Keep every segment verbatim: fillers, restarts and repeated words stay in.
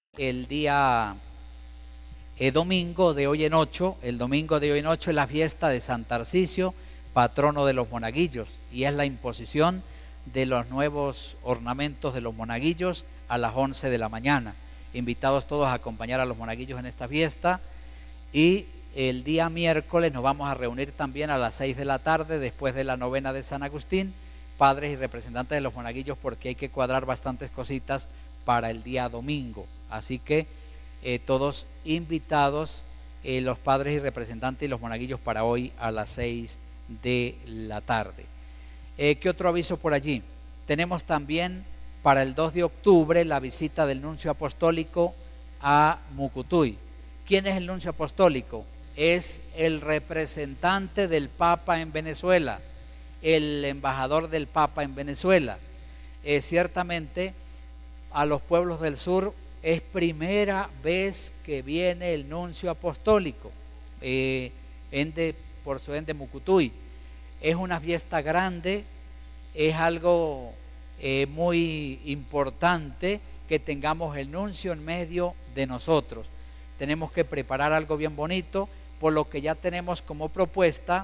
el día eh, domingo de hoy en ocho. El domingo de hoy en ocho es la fiesta de San Tarcisio, patrono de los monaguillos, y es la imposición de los nuevos ornamentos de los monaguillos a las once de la mañana. Invitados todos a acompañar a los monaguillos en esta fiesta. Y el día miércoles nos vamos a reunir también a las seis de la tarde, después de la novena de San Agustín, padres y representantes de los monaguillos, porque hay que cuadrar bastantes cositas para el día domingo. Así que eh, todos invitados, eh, los padres y representantes y los monaguillos, para hoy a las seis de la tarde. Eh, ¿Qué otro aviso por allí? Tenemos también para el dos de octubre la visita del nuncio apostólico a Mucutuy. ¿Quién es el nuncio apostólico? Es el representante del Papa en Venezuela, el embajador del Papa en Venezuela. Eh, ciertamente a los pueblos del sur es primera vez que viene el nuncio apostólico eh, en de, por su ende Mucutuy. Es una fiesta grande, es algo eh, muy importante que tengamos el nuncio en medio de nosotros. Tenemos que preparar algo bien bonito, por lo que ya tenemos como propuesta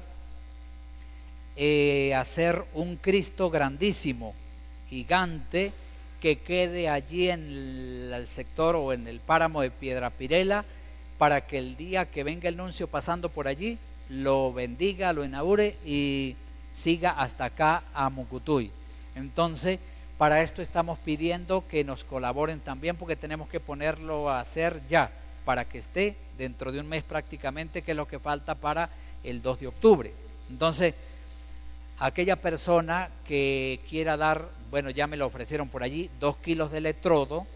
eh, hacer un Cristo grandísimo, gigante, que quede allí en el, el sector o en el páramo de Piedrapirela, para que el día que venga el nuncio pasando por allí, lo bendiga, lo inaugure y siga hasta acá a Mucutuy. Entonces, para esto estamos pidiendo que nos colaboren también, porque tenemos que ponerlo a hacer ya, para que esté dentro de un mes prácticamente, que es lo que falta para el dos de octubre. Entonces, aquella persona que quiera dar, bueno, ya me lo ofrecieron por allí, dos kilos de electrodo,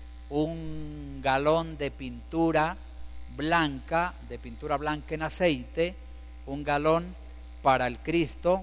un galón de pintura blanca, de pintura blanca en aceite, un galón para el Cristo,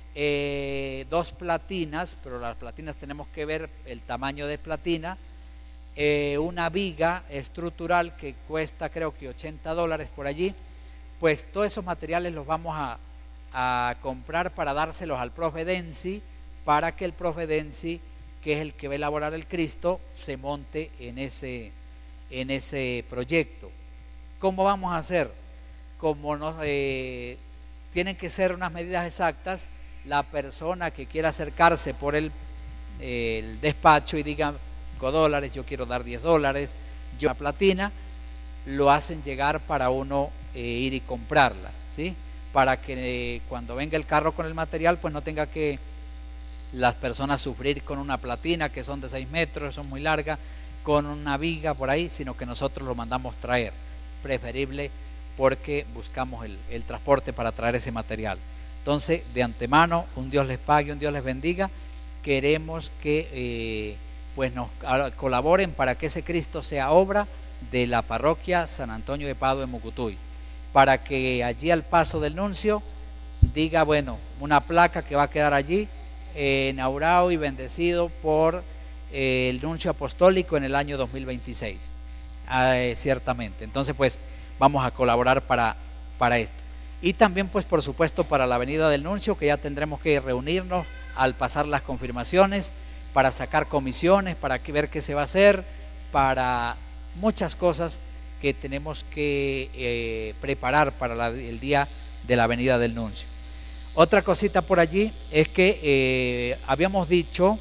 eh, dos platinas, pero las platinas tenemos que ver el tamaño de platina, eh, una viga estructural que cuesta creo que ochenta dólares por allí. Pues todos esos materiales los vamos a, a comprar para dárselos al profe Densi, para que el profe Densi, que es el que va a elaborar el Cristo, se monte en ese, en ese proyecto. ¿Cómo vamos a hacer? Como nos, eh, tienen que ser unas medidas exactas, la persona que quiera acercarse por el, eh, el despacho y diga cinco dólares, yo quiero dar diez dólares, yo la platina, lo hacen llegar para uno eh, ir y comprarla, ¿sí? Para que eh, cuando venga el carro con el material, pues no tenga que las personas sufrir con una platina que son de seis metros, son muy largas, con una viga por ahí, sino que nosotros lo mandamos traer, preferible, porque buscamos el, el transporte para traer ese material. Entonces, de antemano, un Dios les pague, un Dios les bendiga. Queremos que eh, pues nos colaboren para que ese Cristo sea obra de la parroquia San Antonio de Padua en Mucutuy, para que allí al paso del nuncio diga, bueno, una placa que va a quedar allí, eh, inaugurado y bendecido por eh, el nuncio apostólico en el año dos mil veintiséis, eh, ciertamente. Entonces, pues vamos a colaborar para, para esto. Y también, pues por supuesto, para la venida del nuncio, que ya tendremos que reunirnos al pasar las confirmaciones, para sacar comisiones, para ver qué se va a hacer, para muchas cosas que tenemos que eh, preparar para la, el día de la venida del nuncio. Otra cosita por allí es que eh, habíamos dicho,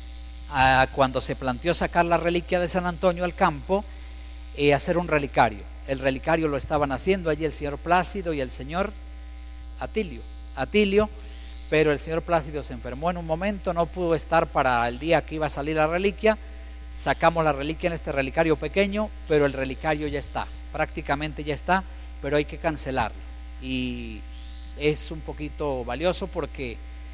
ah, cuando se planteó sacar la reliquia de San Antonio al campo, eh, hacer un relicario. El relicario lo estaban haciendo allí el señor Plácido y el señor Atilio, Atilio, pero el señor Plácido se enfermó en un momento, no pudo estar para el día que iba a salir la reliquia. Sacamos la reliquia en este relicario pequeño, pero el relicario ya está, prácticamente ya está, pero hay que cancelarlo. Y es un poquito valioso porque